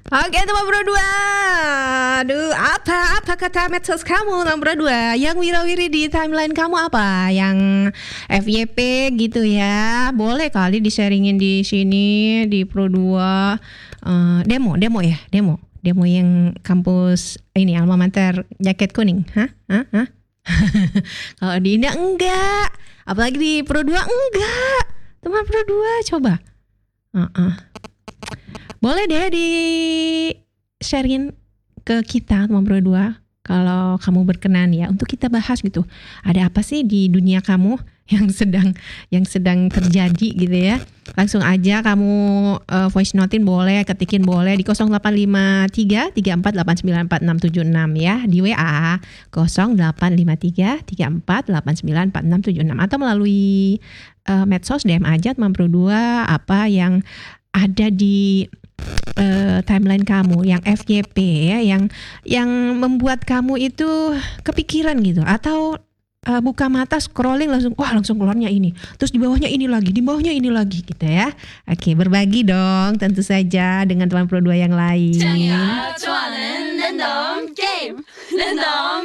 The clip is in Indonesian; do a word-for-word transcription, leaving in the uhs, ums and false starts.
Oke teman berdua, aduh apa apa kata medsos kamu teman berdua? Yang wirawiri di timeline kamu apa? Yang F Y P gitu ya? Boleh kali di-sharingin di sini di Pro dua. Uh, demo, demo ya, demo, demo yang kampus ini alma mater jaket kuning, hah? Hah? Hah? Kalau di ini enggak, apalagi di Pro dua enggak. Teman Pro dua coba. Uh-uh. Boleh deh di sharein ke kita teman Pro dua kalau kamu berkenan ya untuk kita bahas gitu. Ada apa sih di dunia kamu yang sedang yang sedang terjadi gitu ya. Langsung aja kamu uh, voice notein boleh, ketikin boleh di nol delapan lima tiga tiga empat delapan sembilan empat enam tujuh enam ya, di W A nol delapan lima tiga tiga empat delapan sembilan empat enam tujuh enam atau melalui uh, medsos D M aja teman Pro dua apa yang ada di uh, timeline kamu yang F Y P ya, yang yang membuat kamu itu kepikiran gitu, atau uh, buka mata scrolling langsung wah langsung keluarnya ini, terus di bawahnya ini lagi, di bawahnya ini lagi gitu ya. Oke, berbagi dong tentu saja dengan teman Pro dua yang lain.